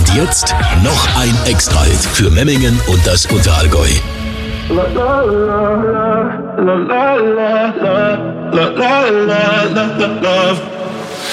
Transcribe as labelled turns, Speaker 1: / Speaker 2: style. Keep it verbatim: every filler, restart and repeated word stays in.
Speaker 1: jetzt noch ein Extra-Hit für Memmingen und das Unterallgäu.
Speaker 2: La la la la la la la la la la la la